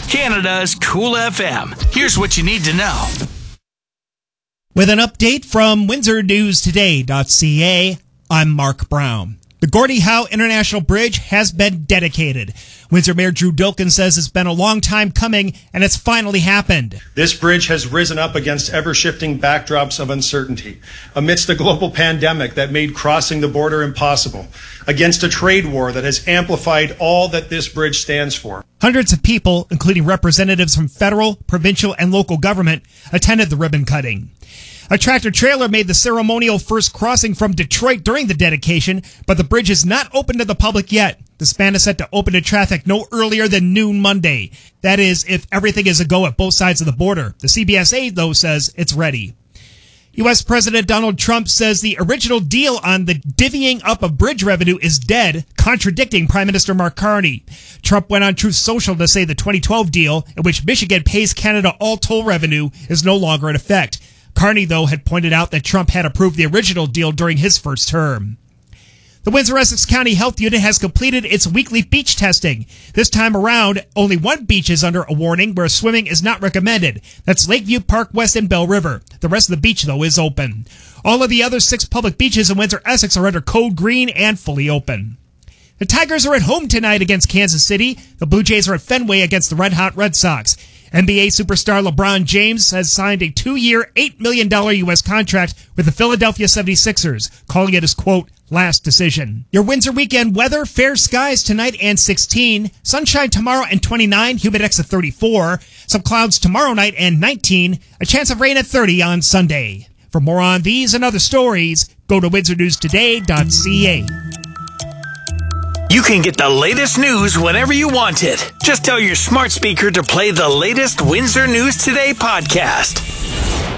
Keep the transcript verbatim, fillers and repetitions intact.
Canada's Cool F M. Here's what you need to know. With an update from Windsor News Today dot C A, I'm Mark Brown. The Gordie Howe International Bridge has been dedicated. Windsor Mayor Drew Dilkin says it's been a long time coming, and it's finally happened. This bridge has risen up against ever-shifting backdrops of uncertainty, amidst a global pandemic that made crossing the border impossible, against a trade war that has amplified all that this bridge stands for. Hundreds of people, including representatives from federal, provincial, and local government, attended the ribbon cutting. A tractor-trailer made the ceremonial first crossing from Detroit during the dedication, but the bridge is not open to the public yet. The span is set to open to traffic no earlier than noon Monday. That is, if everything is a go at both sides of the border. The C B S A, though, says it's ready. U S President Donald Trump says the original deal on the divvying up of bridge revenue is dead, contradicting Prime Minister Mark Carney. Trump went on Truth Social to say the twenty twelve deal, in which Michigan pays Canada all toll revenue, is no longer in effect. Carney, though, had pointed out that Trump had approved the original deal during his first term. The Windsor-Essex County Health Unit has completed its weekly beach testing. This time around, only one beach is under a warning where swimming is not recommended. That's Lakeview Park West and Bell River. The rest of the beach, though, is open. All of the other six public beaches in Windsor-Essex are under code green and fully open. The Tigers are at home tonight against Kansas City. The Blue Jays are at Fenway against the Red Hot Red Sox. N B A superstar LeBron James has signed a two-year, eight million dollars U S contract with the Philadelphia seventy-sixers, calling it his, quote, last decision. Your Windsor weekend weather, fair skies tonight and sixteen, sunshine tomorrow and twenty-nine, humidex at thirty-four, some clouds tomorrow night and nineteen, a chance of rain at thirty on Sunday. For more on these and other stories, go to Windsor News Today dot C A. You can get the latest news whenever you want it. Just tell your smart speaker to play the latest Windsor News Today podcast.